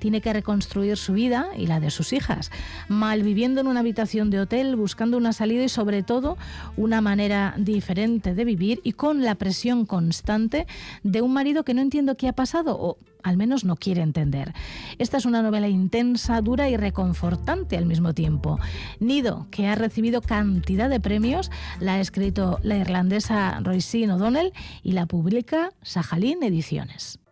tiene que reconstruir su vida y la de sus hijas, malviviendo en una habitación de hotel, buscando una salida y sobre todo una manera diferente de vivir y con la presión constante de un marido que no entiende qué ha pasado o al menos no quiere entender. Esta es una novela intensa, dura y reconfortante al mismo tiempo. Nido, que ha recibido cantidad de premios, la ha escrito la irlandesa Roisin O'Donnell y la publica Sajalín Ediciones.